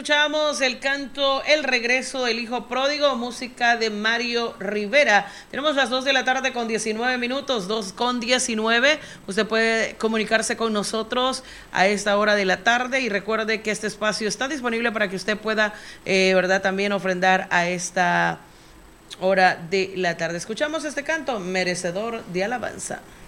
escuchábamos el canto El Regreso del Hijo Pródigo, música de Mario Rivera. Tenemos las 2 de la tarde con 19 minutos, 2:19. Usted puede comunicarse con nosotros a esta hora de la tarde y recuerde que este espacio está disponible para que usted pueda, ¿verdad?, también ofrendar a esta hora de la tarde. Escuchamos este canto, Merecedor de Alabanza.